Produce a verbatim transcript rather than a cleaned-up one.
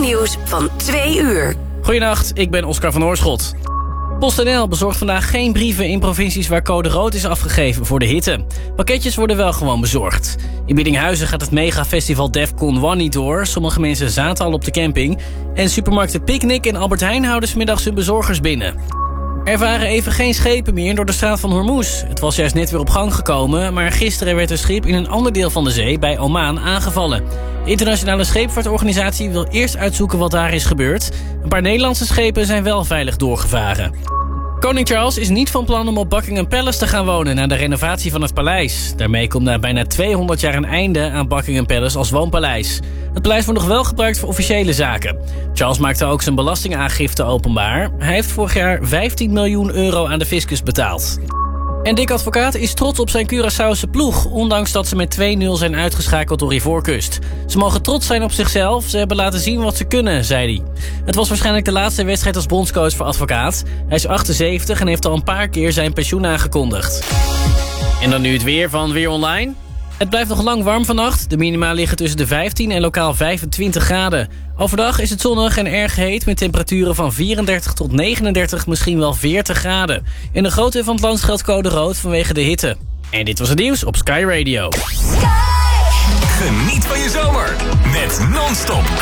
nieuws van twee uur. Goedenacht, ik ben Oscar van Oorschot. PostNL bezorgt vandaag geen brieven in provincies waar code rood is afgegeven voor de hitte. Pakketjes worden wel gewoon bezorgd. In Biddinghuizen gaat het megafestival Defcon één niet door. Sommige mensen zaten al op de camping. En supermarkten Picnic en Albert Heijn houden 's middags hun bezorgers binnen. Er waren even geen schepen meer door de straat van Hormuz. Het was juist net weer op gang gekomen, maar gisteren werd een schip in een ander deel van de zee, bij Oman, aangevallen. De internationale scheepvaartorganisatie wil eerst uitzoeken wat daar is gebeurd. Een paar Nederlandse schepen zijn wel veilig doorgevaren. Koning Charles is niet van plan om op Buckingham Palace te gaan wonen na de renovatie van het paleis. Daarmee komt na bijna tweehonderd jaar een einde aan Buckingham Palace als woonpaleis. Het paleis wordt nog wel gebruikt voor officiële zaken. Charles maakte ook zijn belastingaangifte openbaar. Hij heeft vorig jaar vijftien miljoen euro aan de fiscus betaald. En Dick Advocaat is trots op zijn Curaçaose ploeg, ondanks dat ze met twee nul zijn uitgeschakeld door Ivoorkust. Ze mogen trots zijn op zichzelf, ze hebben laten zien wat ze kunnen, zei hij. Het was waarschijnlijk de laatste wedstrijd als bondscoach voor Advocaat. Hij is achtenzeventig en heeft al een paar keer zijn pensioen aangekondigd. En dan nu het weer van Weer Online. Het blijft nog lang warm vannacht. De minima liggen tussen de vijftien en lokaal vijfentwintig graden. Overdag is het zonnig en erg heet met temperaturen van vierendertig tot negenendertig, misschien wel veertig graden. In de grote deel van het land geldt code rood vanwege de hitte. En dit was het nieuws op Sky Radio. Geniet van je zomer met non-stop